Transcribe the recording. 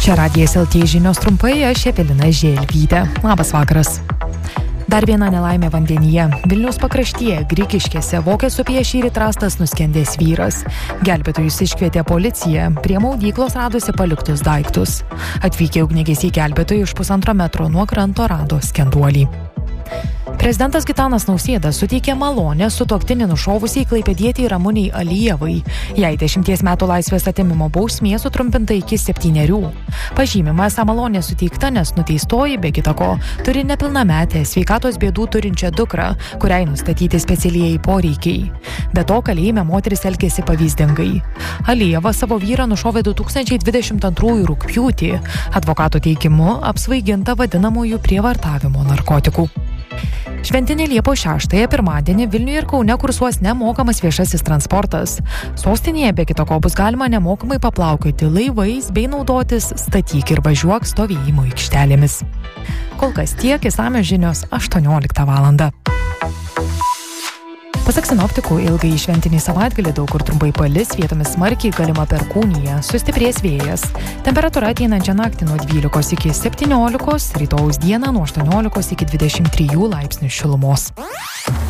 Čia Radijas LT žinios trumpai, aš Evelina Želvytė. Labas vakaras. Dar viena nelaimė vandenyje. Vilniaus pakraštyje, Grikiškėse, Vokės upėje šįryt rastas nuskendęs vyras. Gelbėtojus iškvietė policija, prie maudyklos radosi paliktus daiktus. Atvykę ugniagesiai gelbėtojai už 1,5 metro nuo kranto rado skenduolį. Prezidentas Gitanas Nausėda suteikė malonę sutuoktinį nušovusiai klaipėdietei Ramunei Alijevai. Jai 10 metų laisvės atėmimo bausmė sutrumpinta iki 7. Pažymima, esą malonė suteikta, nes nuteistoji, be kita ko, turi nepilnametę sveikatos bėdų turinčią dukrą, kuriai nustatyti specialieji poreikiai. Be to, kalėjime moteris elgėsi pavyzdingai. Alijeva savo vyrą nušovė 2022 rugpjūtį. Advokato teigimu apsvaiginta vadinamųjų prievartavimo narkotikų. Šventinė Liepos 6 pirmadienį Vilniuje ir Kaune kursuos nemokamas viešasis transportas. Sostinėje be kita ko bus galima nemokamai paplaukioti laivais bei naudotis statyk ir važiuok stovėjimo aikštelėmis. Kol kas tiek, išsamios žinios 18 valandą. Pasak sinoptikų, ilgai šventinį savaitgalį daug kur trumpai palis, vietomis smarkiai galima perkūnija, sustiprės vėjas. Temperatūra ateinančią naktį nuo 12 iki 17, rytojaus dieną nuo 18 iki 23 laipsnių šilumos.